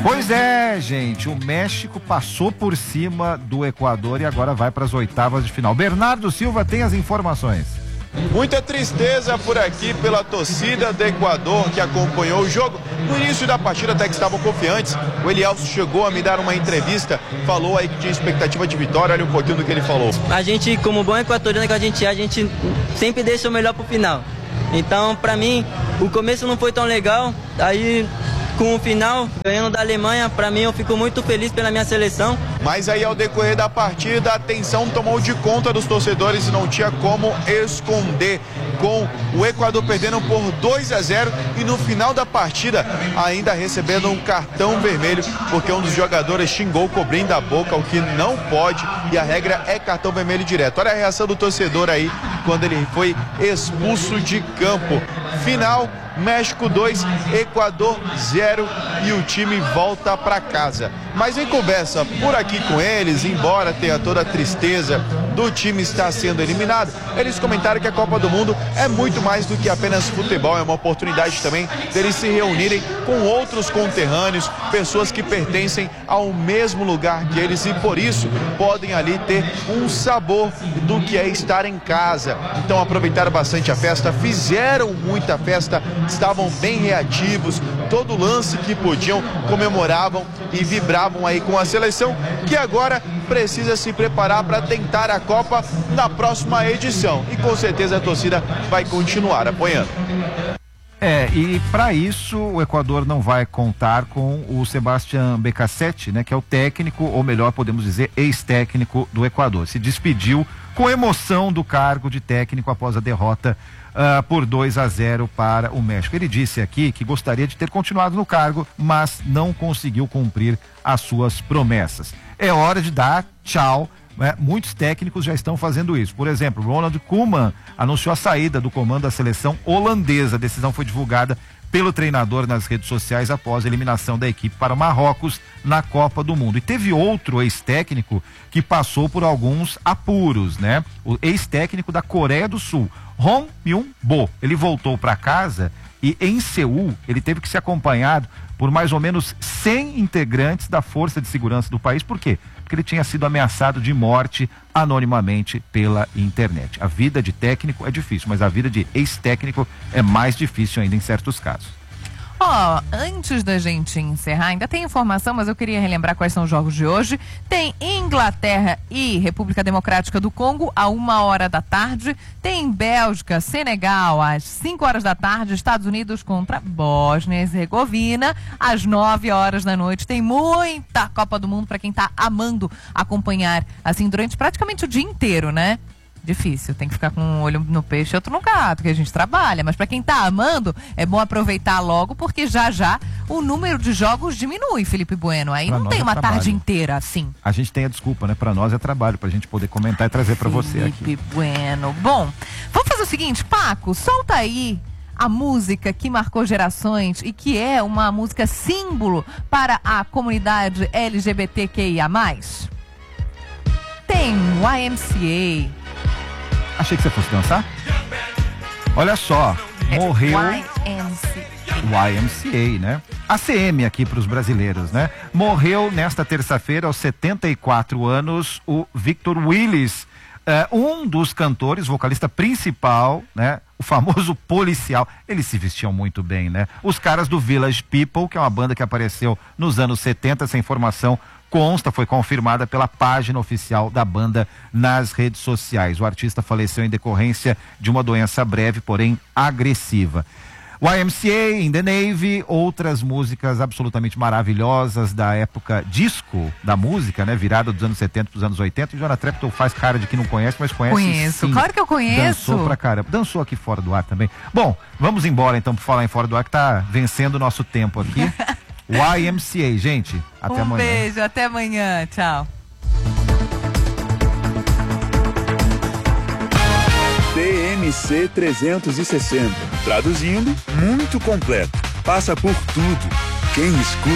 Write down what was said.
Pois é, gente, o México passou por cima do Equador e agora vai para as oitavas de final. Bernardo Silva tem as informações. Muita tristeza por aqui pela torcida do Equador que acompanhou o jogo. No início da partida até que estavam confiantes. O Elielso chegou a me dar uma entrevista, falou aí que tinha expectativa de vitória. Olha um pouquinho do que ele falou. A gente, como bom equatoriano que a gente sempre deixa o melhor pro final. Então, pra mim, o começo não foi tão legal. Aí, com o final, ganhando da Alemanha, pra mim eu fico muito feliz pela minha seleção. Mas aí ao decorrer da partida, a tensão tomou de conta dos torcedores e não tinha como esconder, com o Equador perdendo por 2-0 e no final da partida ainda recebendo um cartão vermelho, porque um dos jogadores xingou cobrindo a boca, o que não pode, e a regra é cartão vermelho direto. Olha a reação do torcedor aí quando ele foi expulso de campo. Final, México 2, Equador 0 e o time volta para casa. Mas em conversa por aqui com eles, embora tenha toda a tristeza do time estar sendo eliminado, eles comentaram que a Copa do Mundo é muito mais do que apenas futebol, é uma oportunidade também deles se reunirem com outros conterrâneos, pessoas que pertencem ao mesmo lugar que eles e por isso podem ali ter um sabor do que é estar em casa. Então aproveitaram bastante a festa, fizeram muita festa, estavam bem reativos, todo lance que podiam comemoravam e vibravam aí com a seleção, que agora precisa se preparar para tentar a Copa na próxima edição. E com certeza a torcida vai continuar apoiando. E para isso o Equador não vai contar com o Sebastián Becassetti, né, que é o técnico, ou melhor, podemos dizer, ex-técnico do Equador. Se despediu com emoção do cargo de técnico após a derrota por 2-0 para o México. Ele disse aqui que gostaria de ter continuado no cargo, mas não conseguiu cumprir as suas promessas. É hora de dar tchau. Muitos técnicos já estão fazendo isso. Por exemplo, Ronald Koeman anunciou a saída do comando da seleção holandesa. A decisão foi divulgada pelo treinador nas redes sociais após a eliminação da equipe para Marrocos na Copa do Mundo. E teve outro ex-técnico que passou por alguns apuros, né? O ex-técnico da Coreia do Sul, Hong Myung-bo. Ele voltou para casa e em Seul ele teve que ser acompanhado por mais ou menos 100 integrantes da Força de Segurança do país. Por quê? Porque ele tinha sido ameaçado de morte anonimamente pela internet. A vida de técnico é difícil, mas a vida de ex-técnico é mais difícil ainda em certos casos. Antes da gente encerrar, ainda tem informação, mas eu queria relembrar quais são os jogos de hoje. Tem Inglaterra e República Democrática do Congo, à 1h da tarde. Tem Bélgica, Senegal, às 5h da tarde. Estados Unidos contra Bósnia e Herzegovina, às 9h da noite. Tem muita Copa do Mundo para quem tá amando acompanhar, assim, durante praticamente o dia inteiro, né? Difícil, tem que ficar com um olho no peixe e outro no gato, porque a gente trabalha, mas para quem tá amando, é bom aproveitar logo, porque já o número de jogos diminui, Felipe Bueno, aí pra não tem uma tarde inteira assim. A gente tem a desculpa, né? Para nós é trabalho, pra gente poder comentar e trazer para você aqui. Felipe Bueno. Bom, vamos fazer o seguinte, Paco, solta aí a música que marcou gerações e que é uma música símbolo para a comunidade LGBTQIA+. Tem YMCA. Achei que você fosse dançar. Olha só, morreu YMCA, né? ACM aqui para os brasileiros, né? Morreu nesta terça-feira, aos 74 anos, o Victor Willis, um dos cantores, vocalista principal, né? O famoso policial. Eles se vestiam muito bem, né? Os caras do Village People, que é uma banda que apareceu nos anos 70, essa informação foi confirmada pela página oficial da banda nas redes sociais. O artista faleceu em decorrência de uma doença breve, porém agressiva. YMCA, In The Navy, outras músicas absolutamente maravilhosas da época disco da música, né? Virada dos anos 70 para os anos 80. E Joana Treptow faz cara de que não conhece, mas conhece. Conheço, sim. Claro que eu conheço. Dançou pra caramba. Dançou aqui fora do ar também. Bom, vamos embora então para falar em fora do ar, que tá vencendo o nosso tempo aqui. YMCA, gente. Até amanhã. Um beijo, até amanhã. Tchau. TMC 360. Traduzindo, muito completo. Passa por tudo. Quem escuta